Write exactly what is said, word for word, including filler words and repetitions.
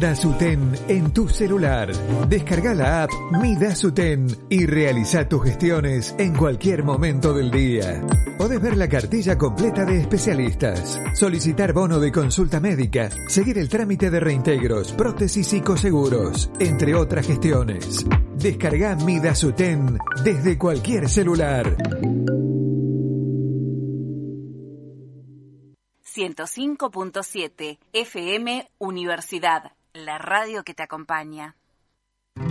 Dasuten en tu celular. Descarga la app Mi Dasuten y realiza tus gestiones en cualquier momento del día. Podés ver la cartilla completa de especialistas, solicitar bono de consulta médica, seguir el trámite de reintegros, prótesis y coseguros, entre otras gestiones. Descarga Mi Dasuten desde cualquier celular. ciento cinco punto siete F M Universidad, la radio que te acompaña.